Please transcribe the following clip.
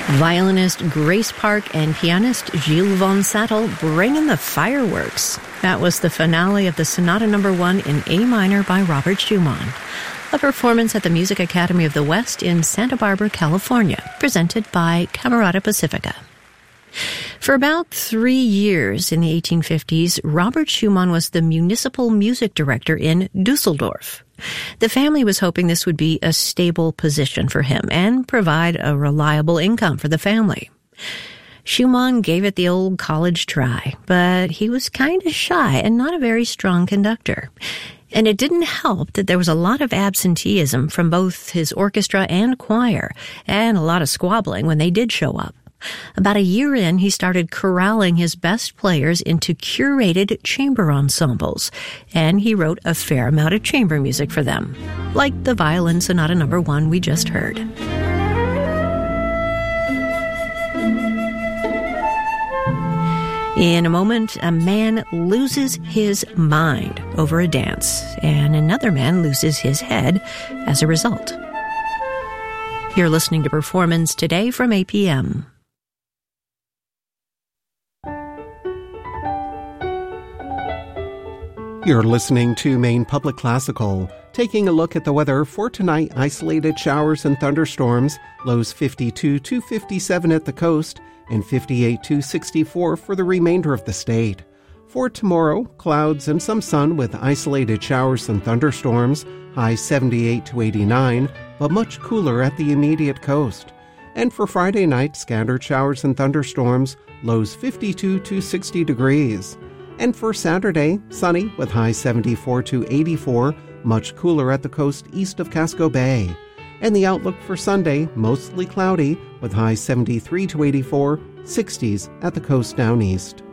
Violinist Grace Park and pianist Gilles von Sattel bringing the fireworks. That was the finale of the Sonata No. 1 in A minor by Robert Schumann. A performance at the Music Academy of the West in Santa Barbara, California, presented by Camerata Pacifica. For about 3 years in the 1850s, Robert Schumann was the municipal music director in Dusseldorf. The family was hoping this would be a stable position for him and provide a reliable income for the family. Schumann gave it the old college try, but he was kind of shy and not a very strong conductor. And it didn't help that there was a lot of absenteeism from both his orchestra and choir, and a lot of squabbling when they did show up. About a year in, he started corralling his best players into curated chamber ensembles, and he wrote a fair amount of chamber music for them, like the Violin Sonata No. 1 we just heard. In a moment, a man loses his mind over a dance, and another man loses his head as a result. You're listening to Performance Today from APM. You're listening to Maine Public Classical, taking a look at the weather for tonight. Isolated showers and thunderstorms, lows 52 to 57 at the coast, and 58 to 64 for the remainder of the state. For tomorrow, clouds and some sun with isolated showers and thunderstorms, high 78 to 89, but much cooler at the immediate coast. And for Friday night, scattered showers and thunderstorms, lows 52 to 60 degrees. And for Saturday, sunny with high 74 to 84, much cooler at the coast east of Casco Bay. And the outlook for Sunday, mostly cloudy with high 73 to 84, 60s at the coast down east.